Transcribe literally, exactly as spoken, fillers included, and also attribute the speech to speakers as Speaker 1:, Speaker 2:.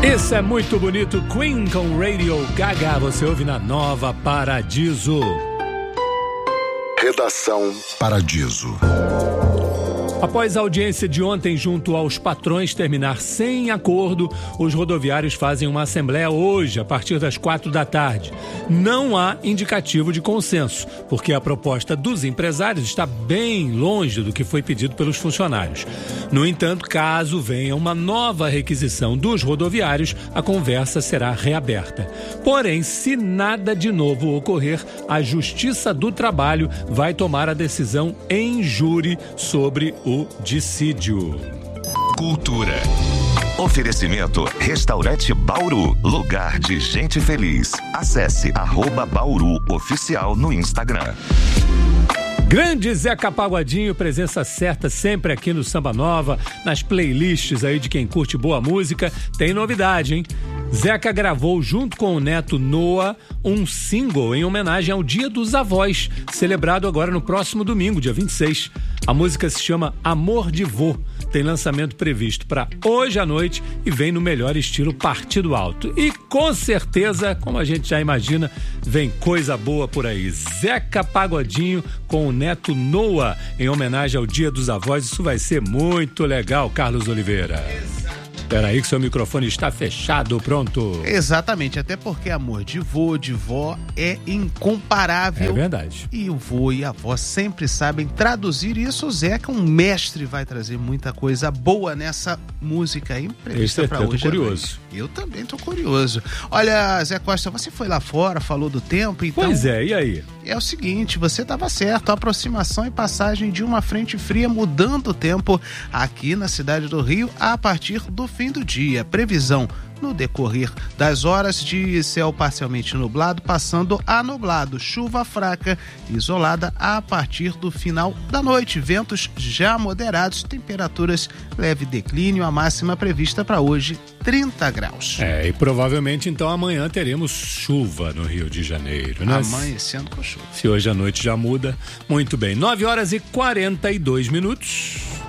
Speaker 1: Isso é muito bonito, Queen com Radio Gaga, você ouve na Nova Paradiso.
Speaker 2: Redação Paradiso.
Speaker 1: Após a audiência de ontem junto aos patrões terminar sem acordo, os rodoviários fazem uma assembleia hoje, a partir das quatro da tarde. Não há indicativo de consenso, porque a proposta dos empresários está bem longe do que foi pedido pelos funcionários. No entanto, caso venha uma nova requisição dos rodoviários, a conversa será reaberta. Porém, se nada de novo ocorrer, a Justiça do Trabalho vai tomar a decisão em júri sobre o O dissídio.
Speaker 3: Cultura. Oferecimento Restaurante Bauru, lugar de gente feliz. Acesse arroba Bauru Oficial no Instagram.
Speaker 1: Grande Zeca Pagodinho, presença certa sempre aqui no Samba Nova, nas playlists aí de quem curte boa música. Tem novidade, hein? Zeca gravou junto com o neto Noah um single em homenagem ao Dia dos Avós, celebrado agora no próximo domingo, dia vinte e seis. A música se chama Amor de Vô. Tem lançamento previsto para hoje à noite e vem no melhor estilo Partido Alto. E com certeza, como a gente já imagina, vem coisa boa por aí. Zeca Pagodinho com o neto Noah em homenagem ao Dia dos Avós. Isso vai ser muito legal, Carlos Oliveira. Espera aí que seu microfone está fechado, pronto.
Speaker 4: Exatamente, até porque amor de vô, de vó é incomparável.
Speaker 1: É verdade.
Speaker 4: E o vô e a avó sempre sabem traduzir isso. O Zeca, um mestre, vai trazer muita coisa boa nessa música aí.
Speaker 1: Esse
Speaker 4: pra
Speaker 1: eu
Speaker 4: hoje
Speaker 1: tô curioso.
Speaker 4: Eu também tô curioso. Olha, Zé Costa, você foi lá fora, falou do tempo, então...
Speaker 1: Pois é, e aí?
Speaker 4: É o seguinte, você estava certo, a aproximação e passagem de uma frente fria mudando o tempo aqui na cidade do Rio a partir do fim do dia. Previsão no decorrer das horas de céu parcialmente nublado, passando a nublado, chuva fraca isolada a partir do final da noite, ventos já moderados, temperaturas leve declínio, a máxima prevista para hoje trinta graus.
Speaker 1: É, e provavelmente então amanhã teremos chuva no Rio de Janeiro, né?
Speaker 4: Amanhecendo com chuva.
Speaker 1: Se hoje à noite já muda, muito bem. nove horas e quarenta e dois minutos.